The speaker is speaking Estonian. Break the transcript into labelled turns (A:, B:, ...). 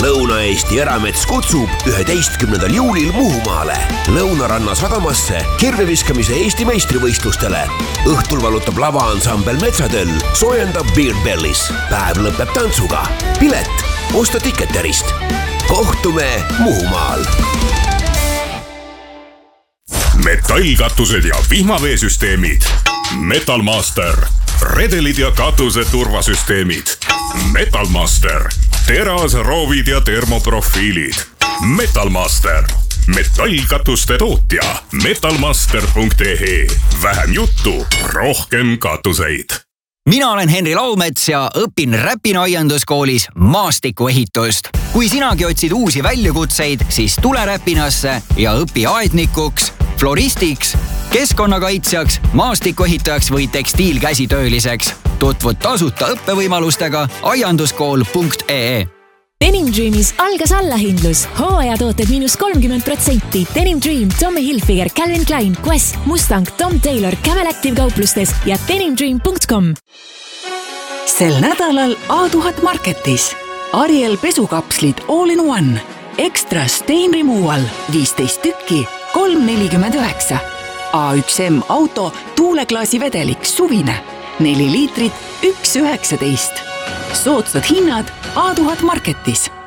A: Lõuna-Eesti Eramets kutsub 11. juulil Muhumaale Lõunaranna sadamasse kirveviskamise Eesti meistrivõistlustele. Õhtul valutab lavaansambel Metsadel, soojendab Beer Bellis. Päev lõpeb tantsuga. Pilet osta Ticketerist. Kohtume Muhumaal.
B: Metallkatused ja vihmaveesüsteemid. Metalmaster. Redelid ja katuse turvasüsteemid. Metalmaster. Teras, roovid ja termoprofiilid. Metalmaster. Metallkatuste tootja. Metalmaster.ee. Vähem juttu, rohkem katuseid.
C: Mina olen Henri Laumets ja õpin Räpina aianduskoolis maastikuehitust. Kui sinagi otsid uusi väljakutseid, siis tule Räpinasse ja õpi aednikuks, floristiks, keskkonnakaitsjaks, maastikuehitajaks või tekstiilkäsitööliseks. Tutvud tasuta õppevõimalustega aianduskool.ee.
D: Denim Dreamis algas allahindlus. Hooajatooted -30%. Denim Dream, Tommy Hilfiger, Calvin Klein, Quest, Mustang, Tom Taylor, Camel Active kauplustes ja denimdream.com.
E: Sel nädalal A1000 Marketis. Ariel pesukapslid All in One. Extra Stain Removal 15 tükki 3,49. A1M auto tuuleklaasi vedelik suvine 4 liitrit 1,19. Soodsad hinnad A1000 Marketis.